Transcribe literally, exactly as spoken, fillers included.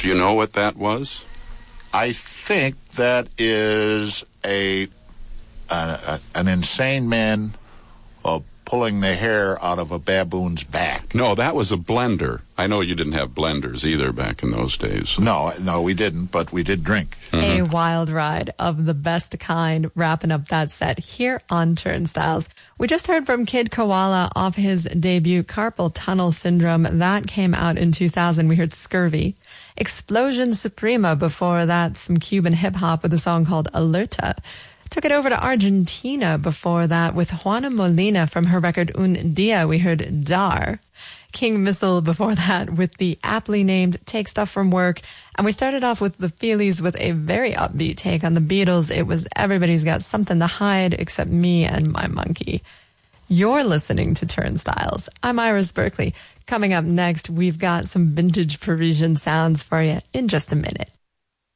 Do you know what that was? I think that is a, a, a an insane man uh, pulling the hair out of a baboon's back. No, that was a blender. I know you didn't have blenders either back in those days. No, no, we didn't, but we did drink. Mm-hmm. A wild ride of the best kind, wrapping up that set here on Turnstiles. We just heard from Kid Koala off his debut Carpal Tunnel Syndrome. That came out in two thousand. We heard Scurvy. Explosion Suprema before that, some Cuban hip-hop with a song called Alerta. Took it over to Argentina before that with Juana Molina from her record Un Dia. We heard Dar. King Missile before that with the aptly named Take Stuff From Work. And we started off with the Feelies with a very upbeat take on the Beatles. It was Everybody's Got Something to Hide except me and my monkey. You're listening to Turnstiles. I'm Iris Berkeley. Coming up next, we've got some vintage Parisian sounds for you in just a minute.